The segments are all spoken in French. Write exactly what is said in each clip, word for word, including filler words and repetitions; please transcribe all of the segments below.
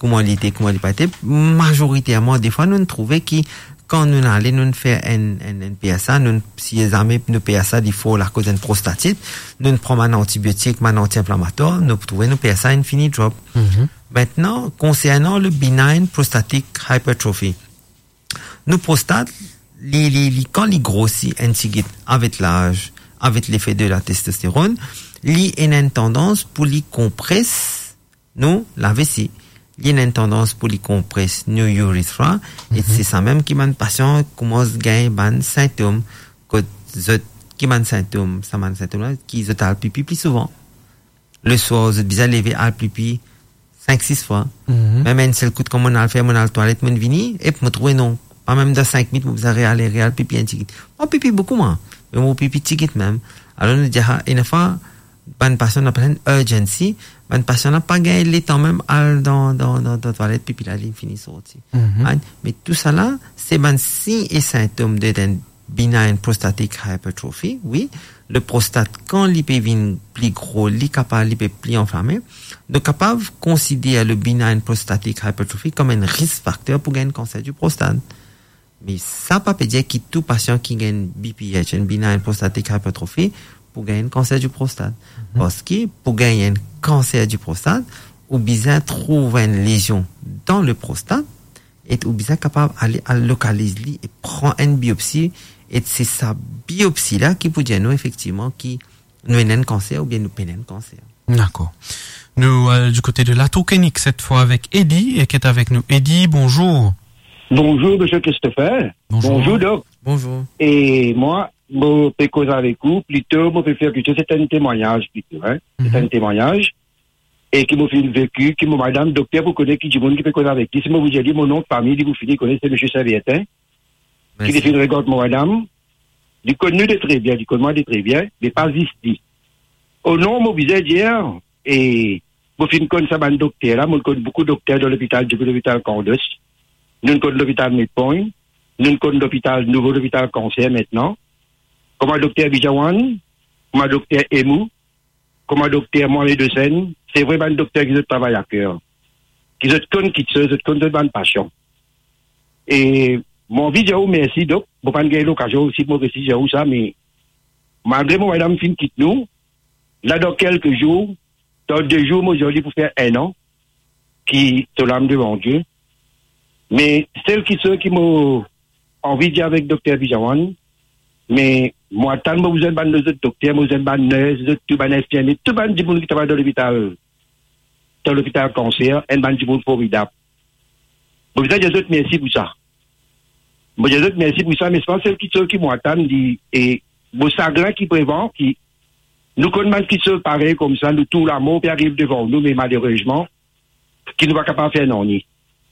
comment il était, comment il pas été. Majoritairement, des fois, nous nous trouvons que quand nous allons nous faire un, un, un P S A, nous, si les amis, nous P S A, il faut la cause d'une prostatite, nous prenons un antibiotique, un anti-inflammatoire, nous trouvons nos P S A infini drop. Mm-hmm. Maintenant, concernant le benign prostatic hypertrophy, nos prostates, les, les, les, quand ils grossissent, avec l'âge, avec l'effet de la testostérone, il y a une tendance pour les compresser, nous, la vessie. Il y a une tendance pour les compresser, nous, urethra, mm-hmm. et c'est ça même qui m'a un patient commence à gagner des symptômes, que qui m'a un symptôme, ça m'a un symptôme, qui se talent pipi plus souvent. Le soir, je bisa lever à pipi cinq, six fois. Mm-hmm. Même un seul coup de comme on a fait, on a la toilette, mon vini, et puis me trouver non. Pas même dans cinq minutes, vous allez aller réal pipi un ticket. Moi, pipi beaucoup moins. Mais mon pipi ticket même. Alors, nous disons, une fois, une personne a une urgency, une personne n'a pas gagné le temps même dans, dans, dans, dans la toilette, pipi là, il finit sorti. Mm-hmm. Mais tout ça là, c'est ben signes et symptômes d'un benign prostatic hypertrophy, oui. Le prostate, quand il devient plus gros, il est capable, il est plus enflammé, donc capable de considérer le benign prostatic hypertrophy comme un risque facteur pour gagner un cancer du prostate. Mais ça ne veut pas dire que tout patient qui gagne B P H, un benign prostatic hypertrophy, pour gagner un cancer du prostate. Mm-hmm. Parce que pour gagner un cancer du prostate, ou bien trouver une lésion dans le prostate, et ou bien capable d'aller à localiser et prendre une biopsie. Et c'est sa biopsie-là qui peut dire nous, effectivement, qui nous a un cancer ou bien nous a un cancer. D'accord. Nous, euh, du côté de l'Atauquenique, cette fois avec Eddie, et qui est avec nous. Eddie, bonjour. Bonjour, monsieur Christopher. Bonjour. Bonjour, Doc. Bonjour. Et moi, je peux causer avec vous, plutôt, je peux faire plutôt, c'est un témoignage, plutôt, hein. Mm-hmm. C'est un témoignage. Et qui m'a fait une vécu, qui m'a, madame, docteur, vous connaissez qui du monde qui peut causer avec qui. Si moi vous dit mon nom de famille, vous finissez, connaissez monsieur Servietin. Qui défend une regarde, mon madame. Il connaît de très bien, il connaît de très bien, mais pas ici. Au nom, mon visage hier, et, vous finissez comme ça, un docteur, là, moi, je connais beaucoup de docteurs dans l'hôpital, depuis l'hôpital Candos. Nous connaissons l'hôpital Medpoint. Nous connaissons l'hôpital, nouveau hôpital Cancer maintenant. Comme un docteur Bijawan, comme un docteur Emou, comme un docteur Mohamed de Seine. C'est vraiment un docteur qui travaille à cœur. Qui se connaît, qui se connaît de bonne passion. Et, mon vidéo, merci, donc, pour pas gagner l'occasion aussi, pour réciter ça, mais, malgré mon madame fin quitte nous, là, dans quelques jours, dans deux jours, moi, aujourd'hui, pour faire un an, qui, se l'âme devant Dieu. Mais, celle qui, ceux qui m'ont envie de dire avec docteur Bijawan, mais, moi, tant que vous êtes ban de docteur, vous êtes ban de nurse, tout ban infirmier, tout ban de monde qui travaille dans l'hôpital, dans l'hôpital cancer, un ban de monde formidable. Vous êtes des autres, merci pour ça. Moi, je dis merci pour ça, mais c'est pas celle qui sont qui m'attendent, et, vos saglins qui préventent, qui, nous connaissons qui sont pareils comme ça, nous, tout l'amour qui arrive devant nous, mais malheureusement, qui ne va pas faire non, ni.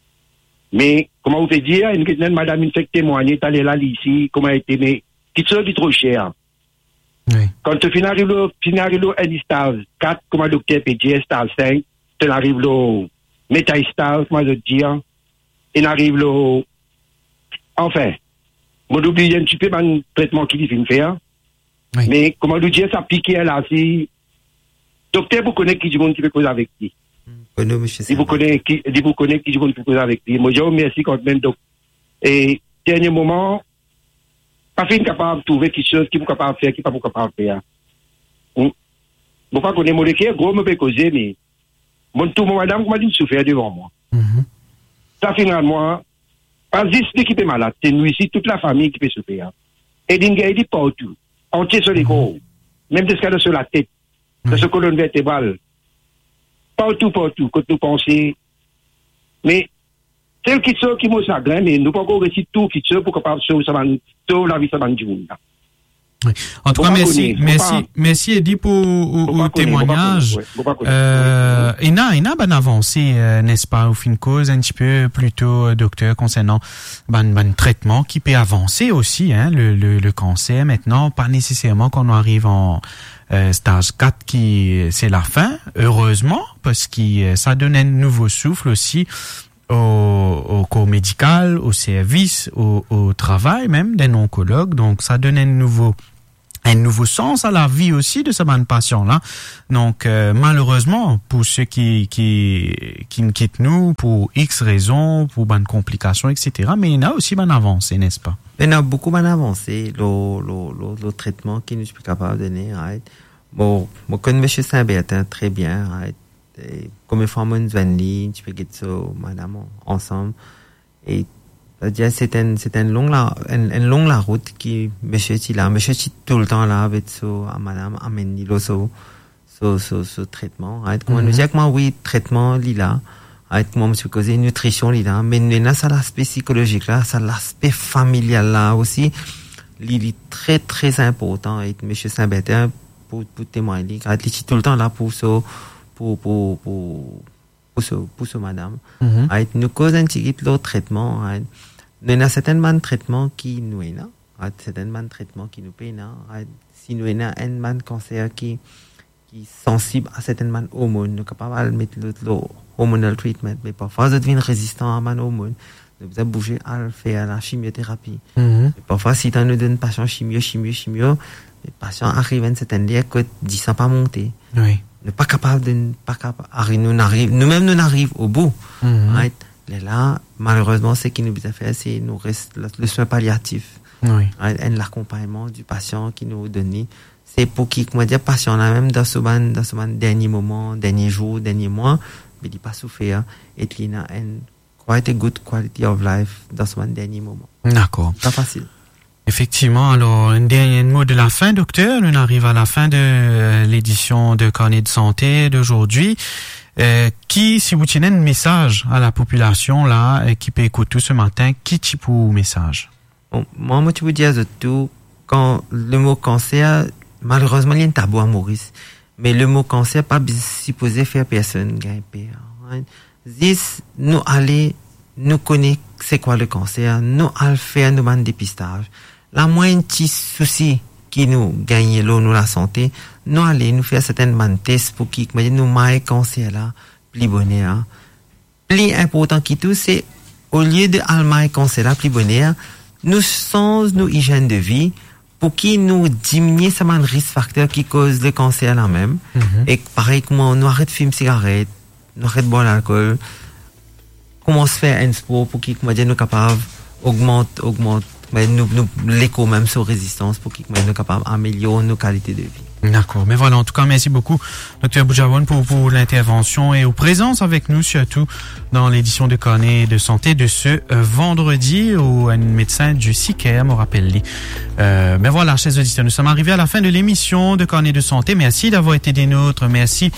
Mais, comment vous faites dire, une, une madame, une fait témoigner, t'as là, ici, comment elle était, mais, qui sont qui trop cher. Oui. Quand tu finis arrive là, finis arrive là, un stage quatre, comme un docteur P G, stage cinq, tu arrives là, métail stage, comment je dire, il arrive là, enfin, moi, j'oublie un petit peu mon traitement qu'il vient faire. Oui. Mais, comment vous dire, ça pique là, si, docteur, vous connaissez qui du monde qui peut causer avec lui. Bonjour, monsieur. Si vous connaissez qui, si vous connaissez qui du monde qui peut causer avec lui. Moi, je vous remercie quand même, donc. Et, dernier moment, pas fait capable de trouver quelque chose qui vous capable de faire, qui pas vous capable de faire. Vous pas connaître mon équipe, gros, me peut causer, mais, mon tout, mon madame, comment dit souffrir devant moi. Mm-hmm. Ça, finalement, pas juste qui est malade, c'est nous ici, toute la famille qui peut souffrir. Et il dit partout, entier sur les corps, même des cas sur la tête, sur ce colonne vertébrale. Partout, partout, quand nous pensons. Mais, celles qui sont qui m'ont chagrin, mais nous pas encore réussir tout qui sont pour capable de sauver la vie de du monde. Oui. En tout cas, merci, merci, merci Eddie pour au témoignage. Euh, il y a, il y a une avancée, euh, n'est-ce pas, au fin de cause, un petit peu plutôt, euh, docteur, concernant ben, ben, traitement qui peut avancer aussi, hein, le, le, le cancer maintenant, pas nécessairement quand on arrive en euh, stage quatre qui c'est la fin, heureusement, parce que ça donne un nouveau souffle aussi au, au corps médical, au service, au, au travail même d'un oncologue. Donc, ça donne un nouveau un nouveau sens à la vie aussi de ce ban patient là. Donc euh, malheureusement pour ceux qui qui qui nous quittent nous pour X raisons, pour ban complications et cetera. Mais il y a aussi ban avancé, n'est-ce pas? Il y a beaucoup ban avancé, le le le le traitement qui nous est capable de donner. Right? Bon, moi connais Monsieur Saint-Bertin très bien. Right? Et comme une femme une vanille, tu peux get ça, madame, ensemble. Et c'est-à-dire, c'est une, c'est une longue la, une, une longue la route qui, monsieur, est là, monsieur, est tout le temps là, avec ça, à madame, amène, lo, so, so, so, so, traitement, right? Comment nous dire que moi, oui, traitement, lila, right? Comment monsieur causé nutrition, lila, mais nous, là, ça l'aspect psychologique, là, ça l'aspect familial, là, aussi, il est très, très important, et monsieur Saint-Bertin, pour, pour témoigner, right? Il est tout le temps là pour ça, pour, pour, pour, pour ce, pour ce madame. Mm-hmm. Right? Nous cause un petit peu l'autre traitement, right? Nous avons certainement de traitements qui nous est là, right? Certainement de traitements qui nous payent là, right? Si nous avons un man cancer qui, qui est sensible à certaines hormones, nous sommes capables de mettre le, le hormonal treatment, mais parfois, ça devient résistant à man hormone. Nous devons bouger à le faire, à la chimiothérapie. Mm-hmm. Parfois, si tu nous donnes patient chimio, chimio, chimio, les patients arrivent à une certaine ligne que dix ans pas monter. Oui. Nous pas capable de, pas capable, nous n'arrive, nous-mêmes nous n'arrive au bout. Mm-hmm. Right? Et là, malheureusement, ce qui nous a fait, c'est nous reste le, le soin palliatif. Oui. Right? Et l'accompagnement du patient qui nous donne. C'est pour qui, comment dire, patient là même dans ce ban, dans ce ban dernier moment, dernier jour, dernier mois, mais il pas souffert. Et il a une quite a good quality of life dans ce ban dernier moment. D'accord. Pas facile. Effectivement, alors, un dernier mot de la fin, docteur. On arrive à la fin de euh, l'édition de Carnet de santé d'aujourd'hui. Euh, qui, si vous tenez un message à la population, là, euh, qui peut écouter tout ce matin, qui type ou message? Bon, moi, moi, tu veux dire, tout, quand le mot cancer, malheureusement, il y a un tabou à Maurice. Mais le mot cancer, pas supposé faire personne grimper. Right? This, nous aller, nous connaître c'est quoi le cancer, nous allons faire nous ban dépistage. La moindre petit souci qui nous gagne l'eau, nous la santé, nous allons nous faire certaines ban tests pour qui, nous maille cancer là, plus bonheur. Plus important qui tout, c'est, au lieu de almaille cancer là, plus bonheur, nous sens nos hygiène de vie, pour qui nous diminuer ce man risque facteur qui cause le cancer là même. Mm-hmm. Et pareil, comment nous arrête de fumer cigarette, nous arrête de boire l'alcool, comment se faire un sport pour qui, comment dire, nous capables, augmente, augmente, mais nous, nous, l'écho même sur résistance pour qui, comment nous capables d'améliorer nos qualités de vie. D'accord. Mais voilà, en tout cas, merci beaucoup, docteur Boudjawon, pour, pour l'intervention et aux présences avec nous, surtout dans l'édition de Carnet de santé de ce euh, vendredi, où un médecin du C I C A M, on rappelle. Euh, mais voilà, chers auditeurs, nous sommes arrivés à la fin de l'émission de Carnet de santé. Merci d'avoir été des nôtres. Merci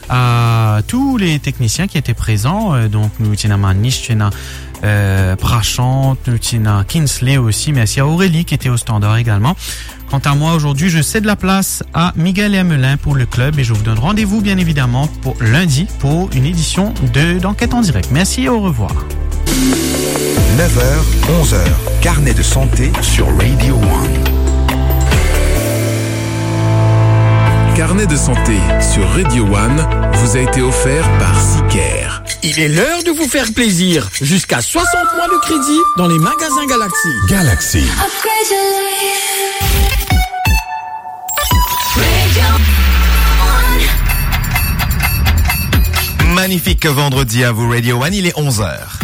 à tous les techniciens qui étaient présents. Euh, donc, nous tenons Manish, tenons euh, Prachante, nous tenons Kinsley aussi. Merci à Aurélie qui était au standard également. Quant à moi, aujourd'hui, je cède la place à Miguel et Amelin pour le club et je vous donne rendez-vous, bien évidemment, pour lundi pour une édition de d'Enquête en direct. Merci et au revoir. neuf heures, onze heures, Carnet de santé sur Radio One. Carnet de santé sur Radio One vous a été offert par Sicaire. Il est l'heure de vous faire plaisir. Jusqu'à soixante mois de crédit dans les magasins Galaxy. Galaxy. Magnifique vendredi à vous, Radio One, il est onze heures.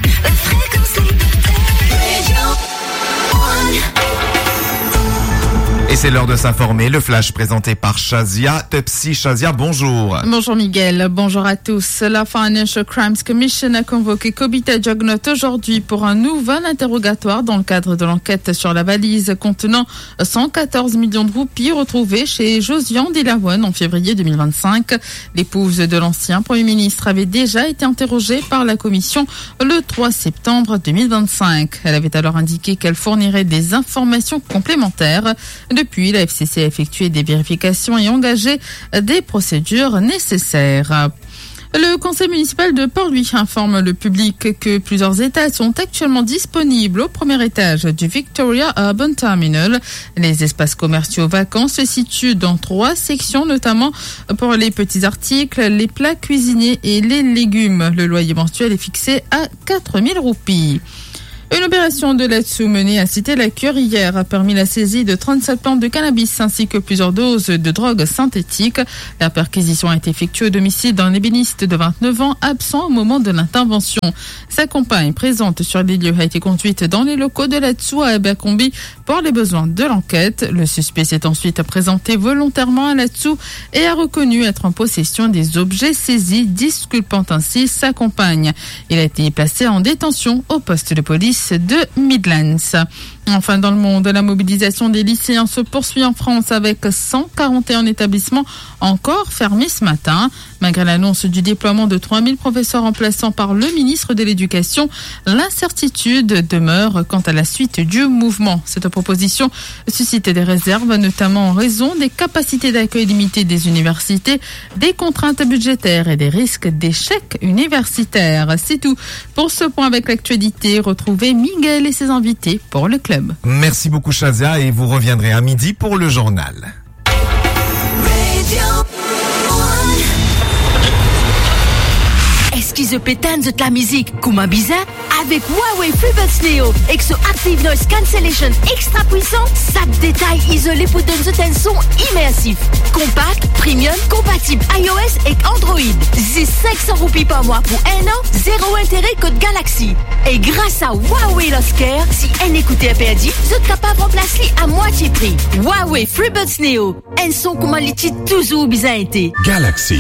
Et c'est l'heure de s'informer. Le flash présenté par Shazia. Tepsi, Shazia, bonjour. Bonjour Miguel, bonjour à tous. La Financial Crimes Commission a convoqué Kobita Jugnot aujourd'hui pour un nouvel interrogatoire dans le cadre de l'enquête sur la valise contenant cent quatorze millions de roupies retrouvées chez Josiane Dilawan en février deux mille vingt-cinq. L'épouse de l'ancien Premier ministre avait déjà été interrogée par la commission le trois septembre deux mille vingt-cinq. Elle avait alors indiqué qu'elle fournirait des informations complémentaires. Depuis, la F C C a effectué des vérifications et engagé des procédures nécessaires. Le conseil municipal de Port-Louis informe le public que plusieurs étages sont actuellement disponibles au premier étage du Victoria Urban Terminal. Les espaces commerciaux vacants se situent dans trois sections, notamment pour les petits articles, les plats cuisinés et les légumes. Le loyer mensuel est fixé à quatre mille roupies. Une opération de là-dessous menée à Cité-la-Cure hier a permis la saisie de trente-sept plantes de cannabis ainsi que plusieurs doses de drogue synthétique. La perquisition a été effectuée au domicile d'un ébéniste de vingt-neuf ans absent au moment de l'intervention. Sa compagne présente sur les lieux a été conduite dans les locaux de là-dessous à Abercrombie pour les besoins de l'enquête. Le suspect s'est ensuite présenté volontairement à là-dessous et a reconnu être en possession des objets saisis, disculpant ainsi sa compagne. Il a été placé en détention au poste de police de Midlands. Enfin, dans le monde, la mobilisation des lycéens se poursuit en France avec cent quarante et un établissements encore fermés ce matin. Malgré l'annonce du déploiement de trois mille professeurs remplaçants par le ministre de l'Éducation, l'incertitude demeure quant à la suite du mouvement. Cette proposition suscite des réserves, notamment en raison des capacités d'accueil limitées des universités, des contraintes budgétaires et des risques d'échec universitaire. C'est tout pour ce point avec l'actualité. Retrouvez Miguel et ses invités pour le club. Merci beaucoup Shazia et vous reviendrez à midi pour le journal. Est-ce qu'ils pétannent de la musique comme un bizarre? Avec Huawei FreeBuds Neo, avec ce Active Noise Cancellation extra puissant, ça détaille isolé pour donner un son immersif. Compact, premium, compatible iOS et Android. C'est cinq cents roupies par mois pour un an, zéro intérêt code Galaxy. Et grâce à Huawei Lost Care, si elle écoutait un perdu, vous êtes capable de remplacer à moitié prix. Huawei FreeBuds Neo, un son comme un liquide toujours bizarre été. Galaxy.